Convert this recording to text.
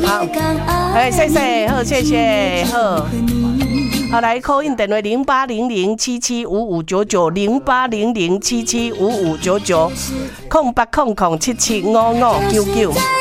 好，谢谢，好，谢谢，好。好，来 call in 电话0800775599，0800775599，0800775599。